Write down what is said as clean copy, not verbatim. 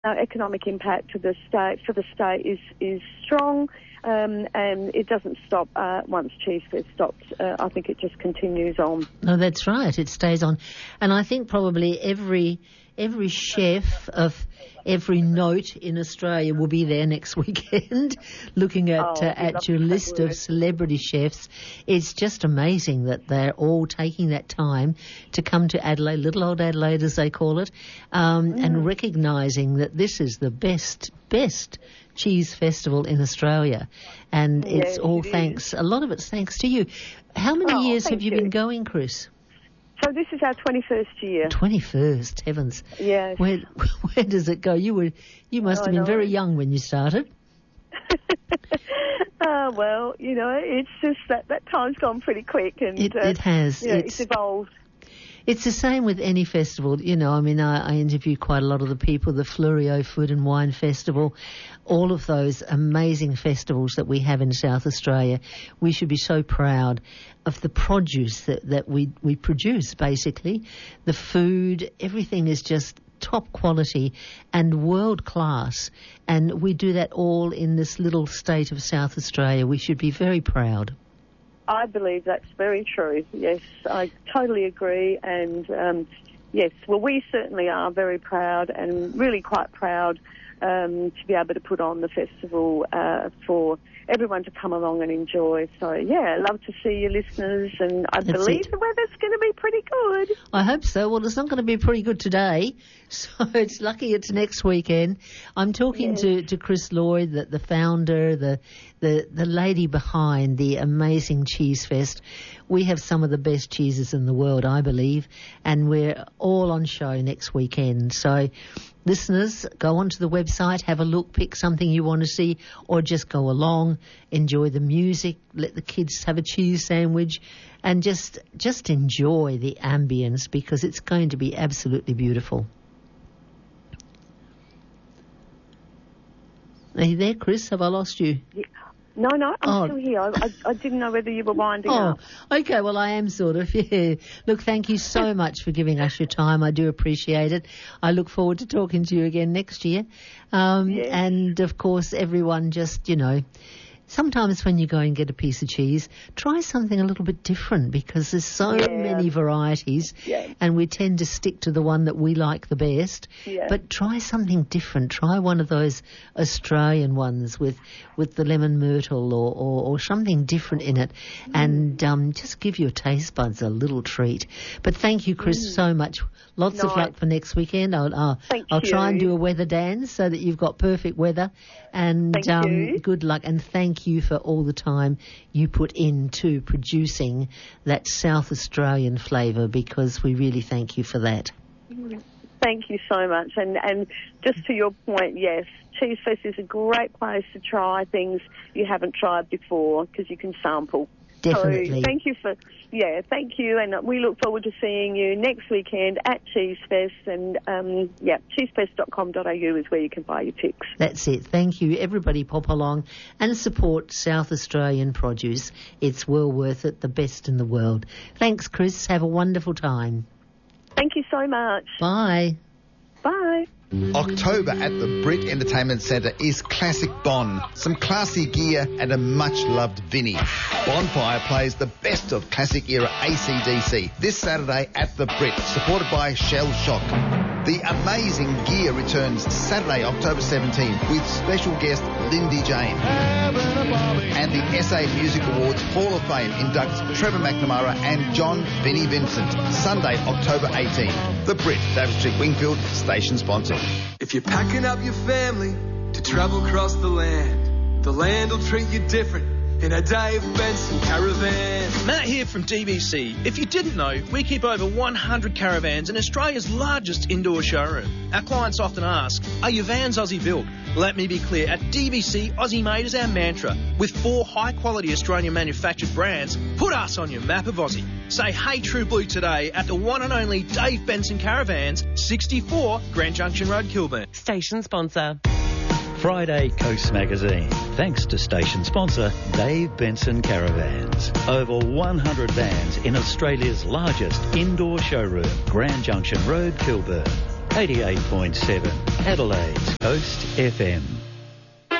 economic impact to the state is strong, and it doesn't stop once Cheese Fest stops. I think it just continues on. No, that's right. It stays on, and I think probably every chef of every note in Australia will be there next weekend looking at your list of celebrity chefs. It's just amazing that they're all taking that time to come to Adelaide, little old Adelaide as they call it, and recognising that this is the best cheese festival in Australia. And it's all thanks, a lot of it's thanks to you. How many years have you been going, Chris? So this is our 21st year. 21st, heavens. Yes. Where does it go? You must have been very young when you started. Well, it's just that time's gone pretty quick. And it has. It's evolved. It's the same with any festival. I interview quite a lot of the people, the Fleuriot Food and Wine Festival, all of those amazing festivals that we have in South Australia. We should be so proud of the produce that we produce, basically. The food, everything is just top quality and world class. And we do that all in this little state of South Australia. We should be very proud. I believe that's very true. Yes, I totally agree. And yes, well, we certainly are very proud and really quite proud to be able to put on the festival for everyone to come along and enjoy. So, yeah, I'd love to see your listeners, and I believe the weather's going to be pretty good. I hope so. Well, it's not going to be pretty good today, so it's lucky it's next weekend. I'm talking to Chris Lloyd, the founder, the lady behind the amazing Cheese Fest. We have some of the best cheeses in the world, I believe, and we're all on show next weekend. So, listeners, go onto the website, have a look, pick something you want to see, or just go along, enjoy the music, let the kids have a cheese sandwich, and just enjoy the ambience, because it's going to be absolutely beautiful. Are you there, Chris? Have I lost you? Yeah. No, I'm still here. I didn't know whether you were winding up. Okay, well, I am sort of, yeah. Look, thank you so much for giving us your time. I do appreciate it. I look forward to talking to you again next year. And, of course, everyone just, sometimes when you go and get a piece of cheese, try something a little bit different, because there's so many varieties and we tend to stick to the one that we like the best. Yeah. But try something different. Try one of those Australian ones with the lemon myrtle or something different in it, and just give your taste buds a little treat. But thank you, Chris, so much. Lots of luck for next weekend. I'll try and do a weather dance so that you've got perfect weather. And good luck, and thank you for all the time you put into producing that South Australian flavour, because we really thank you for that. Thank you so much. And just to your point, yes, Cheese Fest is a great place to try things you haven't tried before, because you can sample. Definitely. So thank you, and we look forward to seeing you next weekend at Cheese Fest, and cheesefest.com.au is where you can buy your tickets. That's it. Thank you. Everybody pop along and support South Australian produce. It's well worth it, the best in the world. Thanks, Chris. Have a wonderful time. Thank you so much. Bye. Bye. October at the Brick Entertainment Centre is Classic Bon, some classy gear and a much-loved Vinnie. Bonfire plays the best of classic-era AC/DC this Saturday at the Brick, supported by Shell Shock. The amazing gear returns Saturday, October 17th, with special guest Lindy Jane. And the SA Music Awards Hall of Fame inducts Trevor McNamara and John Vinnie Vincent, Sunday, October 18th. The Brit, David Street, Wingfield, station sponsor. If you're packing up your family to travel across the land will treat you different in a Dave Benson caravan. Matt here from DBC. If you didn't know, we keep over 100 caravans in Australia's largest indoor showroom. Our clients often ask, are your vans Aussie built? Let me be clear, at DBC, Aussie made is our mantra. With 4 high-quality Australian manufactured brands, put us on your map of Aussie. Say hey True Blue today at the one and only Dave Benson Caravans, 64 Grand Junction Road, Kilburn. Station sponsor. Friday Coast Magazine. Thanks to station sponsor Dave Benson Caravans. Over 100 vans in Australia's largest indoor showroom, Grand Junction Road, Kilburn. 88.7 Adelaide's Coast FM.